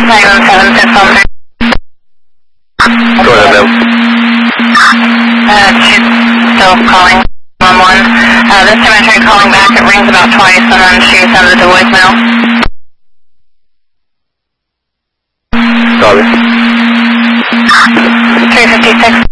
76176 Go ahead, ma'am. She's still calling 111. This time I tried calling back, it rings about twice, and then she sends it to voicemail. Sorry. 356.